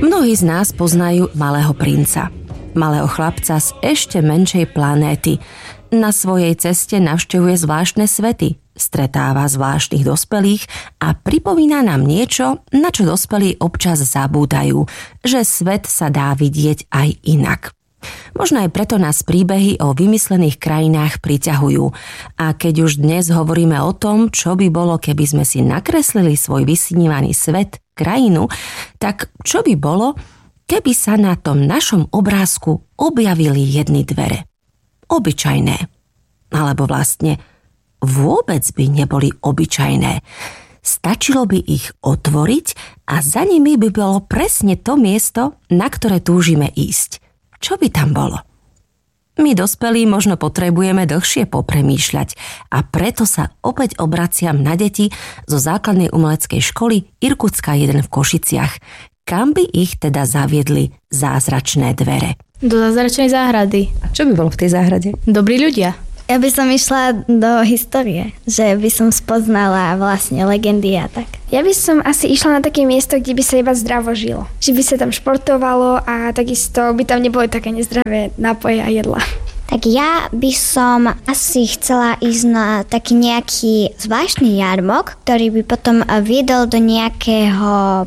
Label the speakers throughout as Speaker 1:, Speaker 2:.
Speaker 1: Mnohí z nás poznajú Malého princa. Malého chlapca z ešte menšej planéty. Na svojej ceste navštevuje zvláštne svety, stretáva zvláštnych dospelých a pripomína nám niečo, na čo dospelí občas zabúdajú, že svet sa dá vidieť aj inak. Možno aj preto nás príbehy o vymyslených krajinách priťahujú. A keď už dnes hovoríme o tom, čo by bolo, keby sme si nakreslili svoj vysnívaný svet, krajinu, tak čo by bolo, keby sa na tom našom obrázku objavili jedny dvere? Obyčajné. Alebo vlastne vôbec by neboli obyčajné. Stačilo by ich otvoriť a za nimi by bolo presne to miesto, na ktoré túžime ísť. Čo by tam bolo? My dospelí možno potrebujeme dlhšie popremýšľať a preto sa opäť obraciam na deti zo základnej umeleckej školy Irkutská 1 v Košiciach. Kam by ich teda zaviedli zázračné dvere?
Speaker 2: Do zázračnej záhrady.
Speaker 1: A čo by bolo v tej záhrade?
Speaker 2: Dobrí ľudia.
Speaker 3: Ja by som išla do histórie, že by som spoznala vlastne legendy a tak.
Speaker 4: Ja by som asi išla na také miesto, kde by sa iba zdravo žilo. Že by sa tam športovalo a takisto by tam neboli také nezdravé nápoje a jedla.
Speaker 3: Tak ja by som asi chcela ísť na taký nejaký zvláštny jarmok, ktorý by potom viedol do nejakého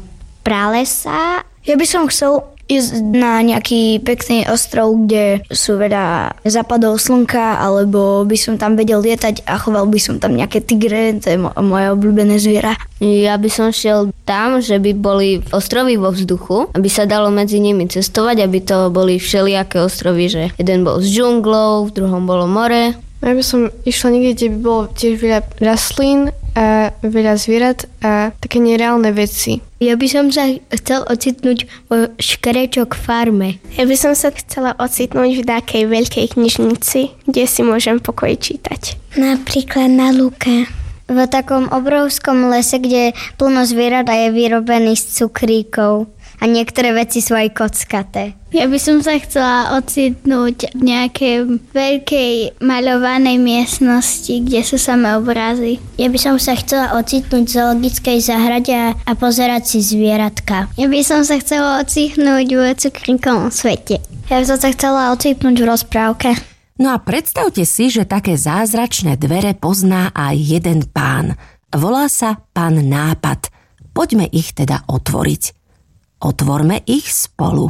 Speaker 3: pralesa.
Speaker 5: Ja by som chcel ísť na nejaký pekný ostrov, kde sú veľa západov slnka, alebo by som tam vedel lietať a choval by som tam nejaké tigre, to je moje obľúbené zviera.
Speaker 6: Ja by som šiel tam, že by boli ostrovy vo vzduchu, aby sa dalo medzi nimi cestovať, aby to boli všelijaké ostrovy, že jeden bol s džunglou, v druhom bolo more.
Speaker 4: Ja by som išla niekde, kde by bolo tiež veľa rastlín a veľa zvierat a také nereálne veci.
Speaker 7: Ja by som sa chcel ocitnúť vo Škrečok farme.
Speaker 8: Ja by som sa chcela ocitnúť v takej veľkej knižnici, kde si môžem pokoj čítať.
Speaker 3: Napríklad na lúke. V takom obrovskom lese, kde plno zvierat a je vyrobený z cukríkov. A niektoré veci sú aj kockaté.
Speaker 7: Ja by som sa chcela ocitnúť v nejakej veľkej maľovanej miestnosti, kde sú samé obrazy.
Speaker 9: Ja by som sa chcela ocitnúť v zoologickej záhrade a pozerať si zvieratka.
Speaker 10: Ja by som sa chcela ocitnúť v cukríkovom svete.
Speaker 3: Ja by som sa chcela ocitnúť v rozprávke.
Speaker 1: No a predstavte si, že také zázračné dvere pozná aj jeden pán. Volá sa Pán Nápad. Poďme ich teda otvoriť. Otvorme ich spolu.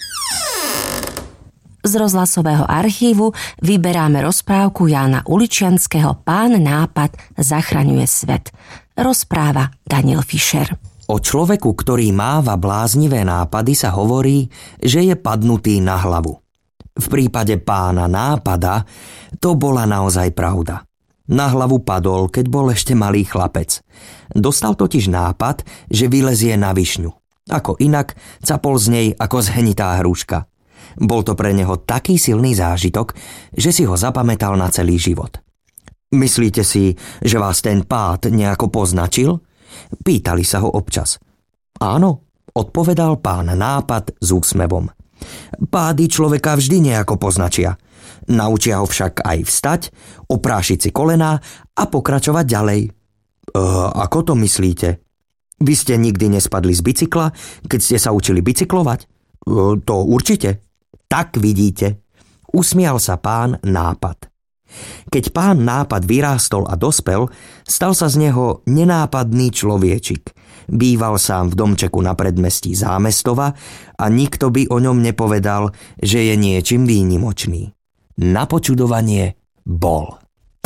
Speaker 1: Z rozhlasového archívu vyberáme rozprávku Jána Uličianskeho Pán Nápad zachraňuje svet. Rozpráva Daniel Fischer.
Speaker 11: O človeku, ktorý máva bláznivé nápady, sa hovorí, že je padnutý na hlavu. V prípade Pána Nápada to bola naozaj pravda. Na hlavu padol, keď bol ešte malý chlapec. Dostal totiž nápad, že vylezie na višňu. Ako inak, capol z nej ako zhenitá hruška. Bol to pre neho taký silný zážitok, že si ho zapamätal na celý život. Myslíte si, že vás ten pád nejako poznačil? Pýtali sa ho občas. Áno, odpovedal Pán Nápad s úsmevom. Pády človeka vždy nejako poznačia. Naučia ho však aj vstať, oprášiť si kolená a pokračovať ďalej. Ako to myslíte? Vy ste nikdy nespadli z bicykla, keď ste sa učili bicyklovať? To určite. Tak vidíte. Usmial sa Pán Nápad. Keď Pán Nápad vyrástol a dospel, stal sa z neho nenápadný človečik. Býval sám v domčeku na predmestí Zámestova a nikto by o ňom nepovedal, že je niečím výnimočný. Na počudovanie bol.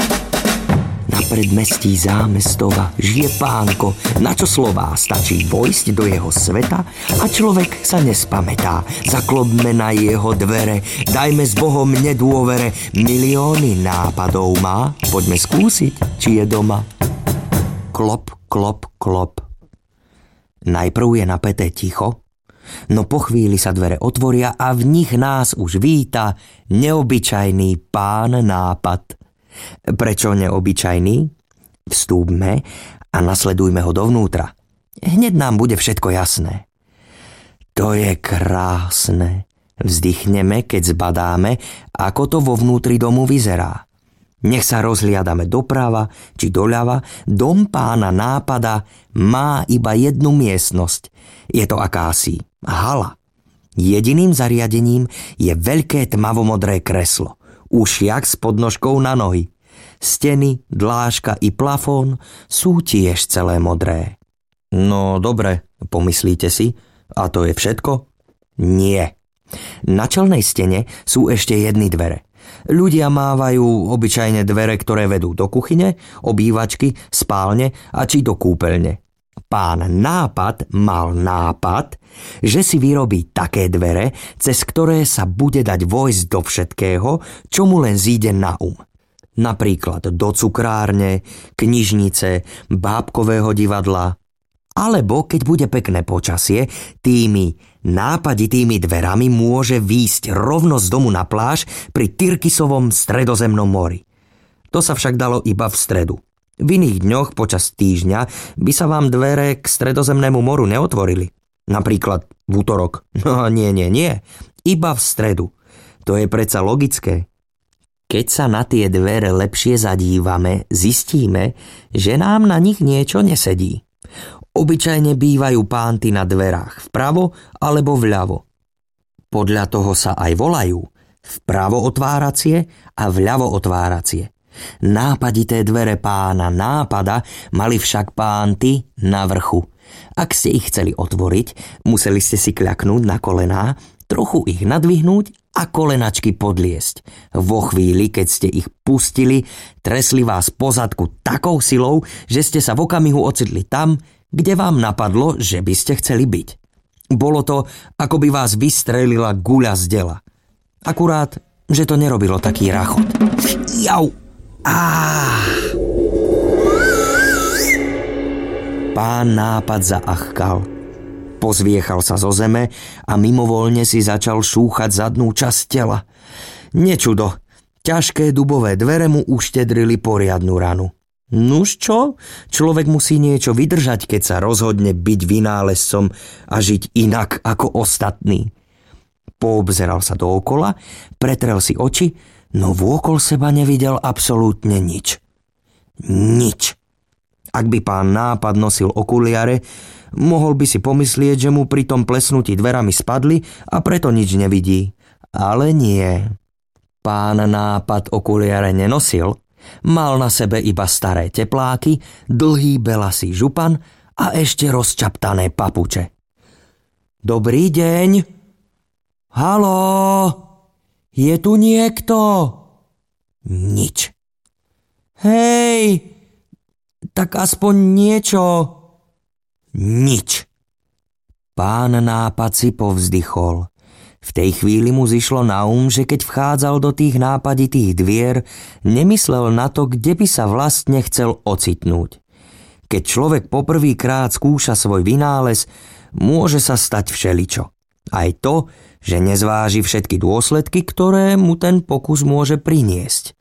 Speaker 11: Na predmestí Zámestova žije pánko, na čo slová stačí vojsť do jeho sveta a človek sa nespamätá. Zaklopme na jeho dvere, dajme s Bohom nedôvere, milióny nápadov má, poďme skúsiť, či je doma. Klop, klop, klop. Najprv je napäté ticho, no po chvíli sa dvere otvoria a v nich nás už víta neobyčajný Pán Nápad. Prečo neobyčajný? Vstúpme a nasledujme ho dovnútra. Hneď nám bude všetko jasné. To je krásne. Vzdychneme, keď zbadáme, ako to vo vnútri domu vyzerá. Nech sa rozhliadame doprava či doľava, dom Pána Nápada má iba jednu miestnosť. Je to akási hala. Jediným zariadením je veľké tmavomodré kreslo, ušiak s podnožkou na nohy. Steny, dlážka i plafón sú tiež celé modré. No dobre, pomyslíte si, a to je všetko? Nie. Na čelnej stene sú ešte jedny dvere. Ľudia mávajú obyčajne dvere, ktoré vedú do kuchyne, obývačky, spálne a či do kúpeľne. Pán Nápad mal nápad, že si vyrobí také dvere, cez ktoré sa bude dať vojsť do všetkého, čo mu len zíde na Napríklad do cukrárne, knižnice, bábkového divadla. Alebo keď bude pekné počasie, tými nápaditými dverami môže výjsť rovno z domu na pláž pri Tyrkisovom stredozemnom mori. To sa však dalo iba v stredu. V iných dňoch počas týždňa by sa vám dvere k stredozemnému moru neotvorili. Napríklad v utorok. No nie. Iba v stredu. To je predsa logické. Keď sa na tie dvere lepšie zadívame, zistíme, že nám na nich niečo nesedí. Obyčajne bývajú pánty na dverách vpravo alebo vľavo. Podľa toho sa aj volajú vpravo otváracie a vľavo otváracie. Nápadité dvere pána Nápada mali však pánty na vrchu. Ak ste ich chceli otvoriť, museli ste si kľaknúť na kolená, trochu ich nadvihnúť a kolenačky podliesť. Vo chvíli, keď ste ich pustili, tresli vás po zadku takou silou, že ste sa v okamihu ocitli tam, kde vám napadlo, že by ste chceli byť. Bolo to, ako by vás vystrelila guľa z dela. Akurát, že to nerobilo taký rachot. Jau! Pán Nápad zaachkal. Pozviechal sa zo zeme a mimovoľne si začal šúchať zadnú časť tela. Nečudo, ťažké dubové dvere mu uštedrili poriadnu ranu. Nuž čo? Človek musí niečo vydržať, keď sa rozhodne byť vynálezcom a žiť inak ako ostatní. Poobzeral sa dookola, pretrel si oči, no vôkol seba nevidel absolútne nič. Nič. Ak by pán Nápad nosil okuliare, mohol by si pomyslieť, že mu pri tom plesnutí dverami spadli a preto nič nevidí. Ale nie. Pán Nápad okuliare nenosil. Mal na sebe iba staré tepláky, dlhý belasý župan a ešte rozčaptané papuče. Dobrý deň. Haló? Je tu niekto? Nič. Hej, tak aspoň niečo. Nič. Pán Nápad si povzdychol. V tej chvíli mu zišlo na že keď vchádzal do tých nápaditých dvier, nemyslel na to, kde by sa vlastne chcel ocitnúť. Keď človek poprvýkrát skúša svoj vynález, môže sa stať všeličo. Aj to, že nezváži všetky dôsledky, ktoré mu ten pokus môže priniesť.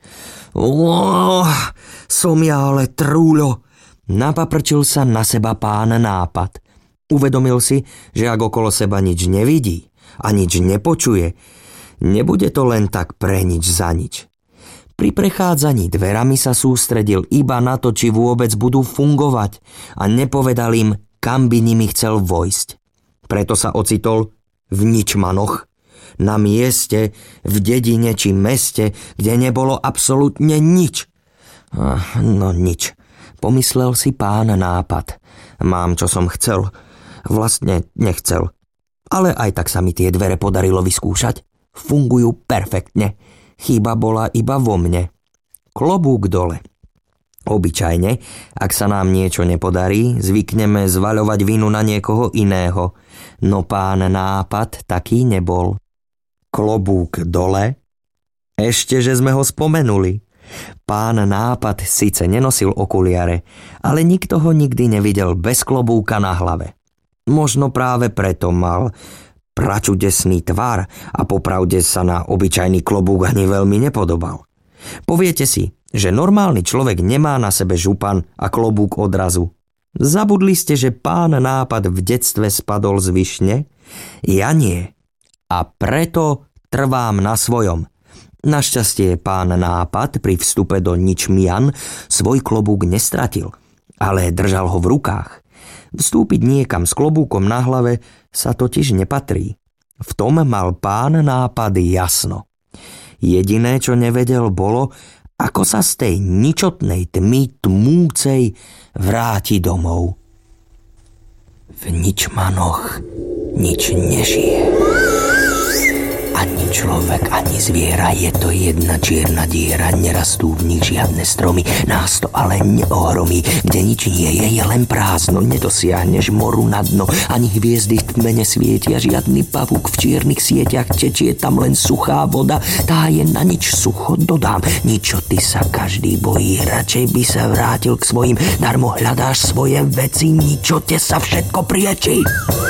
Speaker 11: Som ja ale trúľo. Napaprčil sa na seba pán Nápad. Uvedomil si, že ak okolo seba nič nevidí a nič nepočuje, nebude to len tak pre nič za nič. Pri prechádzaní dverami sa sústredil iba na to, či vôbec budú fungovať a nepovedal im, kam by nimi chcel vojsť. Preto sa ocitol v ničmanoch, na mieste, v dedine či meste, kde nebolo absolútne nič. No nič, pomyslel si pán Nápad. Mám, čo som chcel. Vlastne nechcel. Ale aj tak sa mi tie dvere podarilo vyskúšať. Fungujú perfektne. Chyba bola iba vo mne. Klobúk dole. Obyčajne, ak sa nám niečo nepodarí, zvykneme zvaľovať vinu na niekoho iného. No pán Nápad taký nebol. Klobúk dole? Ešte, že sme ho spomenuli. Pán Nápad síce nenosil okuliare, ale nikto ho nikdy nevidel bez klobúka na hlave. Možno práve preto mal pračudesný tvar a popravde sa na obyčajný klobúk ani veľmi nepodobal. Poviete si, že normálny človek nemá na sebe župan a klobúk odrazu. Zabudli ste, že pán Nápad v detstve spadol z višne? Ja nie. A preto trvám na svojom. Našťastie pán Nápad pri vstupe do Ničmian svoj klobúk nestratil, ale držal ho v rukách. Vstúpiť niekam s klobúkom na hlave sa totiž nepatrí. V tom mal pán nápady jasno. Jediné, čo nevedel, bolo, ako sa z tej ničotnej tmy tmúcej vráti domov. V Ničmanoch nič nežije. Ani človek, ani zviera, je to jedna čierna diera, nerastú v nich žiadne stromy, nás to ale neohromí, kde nič nie je, je len prázdno, nedosiahneš moru na dno, ani hviezdy v tme nesvietia, žiadny pavúk v čiernych sieťach, tečie tam len suchá voda, tá je na nič sucho, dodám, ničoty sa každý bojí, radšej by sa vrátil k svojim, darmo hľadáš svoje veci, ničote sa všetko priečí.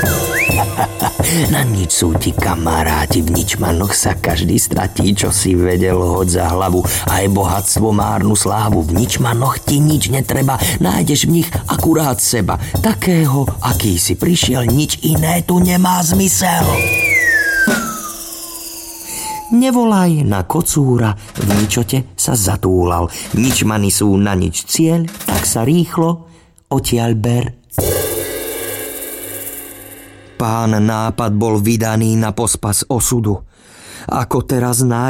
Speaker 11: Na nič sú ti kamaráti, v Ničmanoch sa každý stratí, čo si vedel, hoď za hlavu, aj bohatstvo, márnu slávu, v Ničmanoch ti nič netreba, nájdeš v nich akurát seba, takého, aký si prišiel, nič iné tu nemá zmysel. Nevolaj na kocúra, v ničote sa zatúlal, Ničmany sú na nič cieľ, tak sa rýchlo odtiaľ ber. Pán nápad bol vydaný na pospas osudu. Ako teraz